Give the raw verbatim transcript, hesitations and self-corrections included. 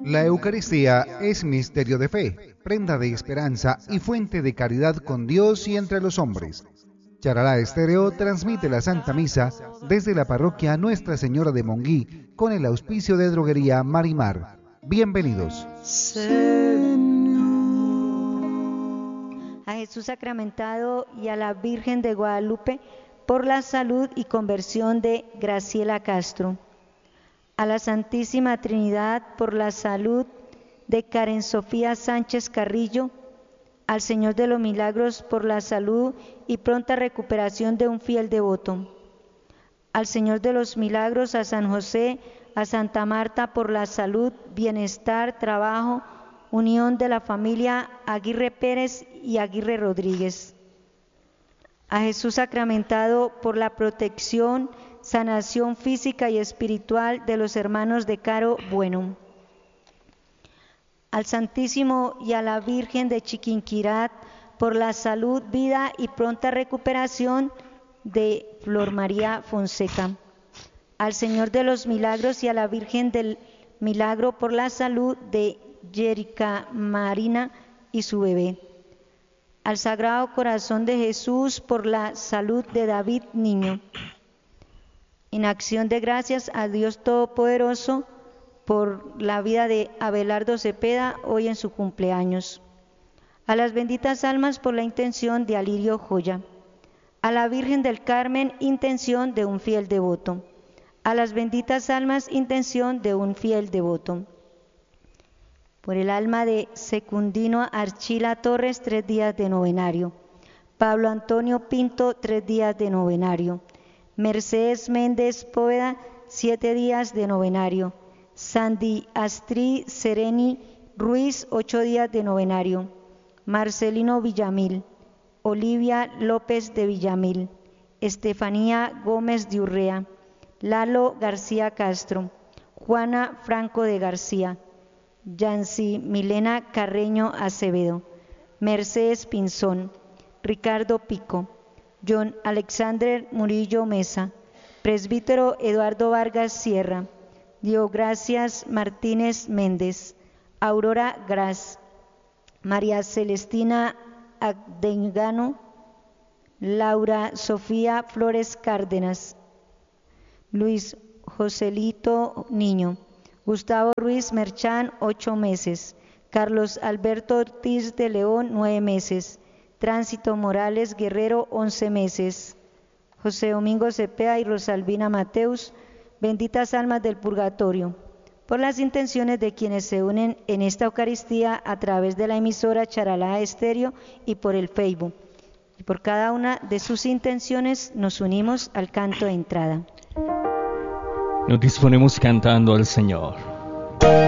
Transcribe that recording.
La Eucaristía es misterio de fe, prenda de esperanza y fuente de caridad con Dios y entre los hombres. Charalá Estéreo transmite la Santa Misa desde la parroquia Nuestra Señora de Monguí con el auspicio de Droguería Marimar. Bienvenidos. A Jesús sacramentado y a la Virgen de Guadalupe por la salud y conversión de Graciela Castro. A la Santísima Trinidad por la salud de Karen Sofía Sánchez Carrillo. Al Señor de los Milagros por la salud y pronta recuperación de un fiel devoto. Al Señor de los Milagros, a San José, a Santa Marta por la salud, bienestar, trabajo, unión de la familia Aguirre Pérez y Aguirre Rodríguez. A Jesús sacramentado por la protección, sanación física y espiritual de los hermanos de Caro Bueno. Al Santísimo y a la Virgen de Chiquinquirá por la salud, vida y pronta recuperación de Flor María Fonseca. Al Señor de los Milagros y a la Virgen del Milagro por la salud de Yerica Marina y su bebé. Al Sagrado Corazón de Jesús por la salud de David Niño. En acción de gracias a Dios Todopoderoso por la vida de Abelardo Cepeda, hoy en su cumpleaños. A las benditas almas por la intención de Alirio Joya. A la Virgen del Carmen, intención de un fiel devoto. A las benditas almas, intención de un fiel devoto. Por el alma de Secundino Archila Torres, tres días de novenario. Pablo Antonio Pinto, tres días de novenario. Mercedes Méndez Póveda, siete días de novenario. Sandy Astrid Sereni Ruiz, ocho días de novenario. Marcelino Villamil. Olivia López de Villamil. Estefanía Gómez de Urrea. Lalo García Castro. Juana Franco de García. Yancy Milena Carreño Acevedo. Mercedes Pinzón. Ricardo Pico. John Alexander Murillo Mesa. Presbítero Eduardo Vargas Sierra. Diogracias Martínez Méndez. Aurora Gras. María Celestina Agdengano. Laura Sofía Flores Cárdenas. Luis Joselito Niño. Gustavo Ruiz Merchán, ocho meses. Carlos Alberto Ortiz de León, nueve meses. Tránsito Morales Guerrero, once meses. José Domingo Cepeda y Rosalvina Mateus, benditas almas del purgatorio, por las intenciones de quienes se unen en esta Eucaristía a través de la emisora Charalá Estéreo y por el Facebook. Y por cada una de sus intenciones nos unimos al canto de entrada. Nos disponemos cantando al Señor.